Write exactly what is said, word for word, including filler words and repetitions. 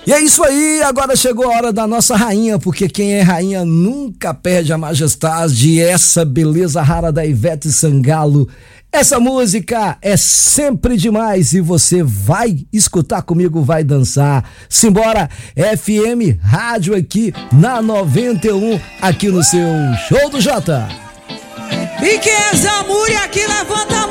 E é isso aí, agora chegou a hora da nossa rainha, porque quem é rainha nunca perde a majestade. Essa beleza rara da Ivete Sangalo. Essa música é sempre demais e você vai escutar comigo, vai dançar. Simbora, F M Rádio aqui na noventa e um, aqui no seu Show do Jota. E quem é Zamuri aqui levanta a